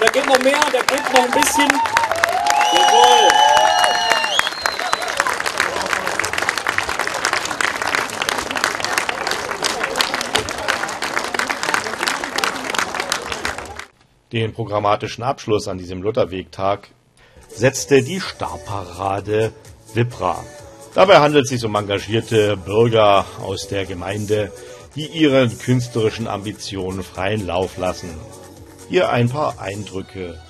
da geht noch mehr, da geht noch ein bisschen. Jawohl. Den programmatischen Abschluss an diesem Lutherwegtag setzte die Starparade Wipra. Dabei handelt es sich um engagierte Bürger aus der Gemeinde, die ihren künstlerischen Ambitionen freien Lauf lassen. Hier ein paar Eindrücke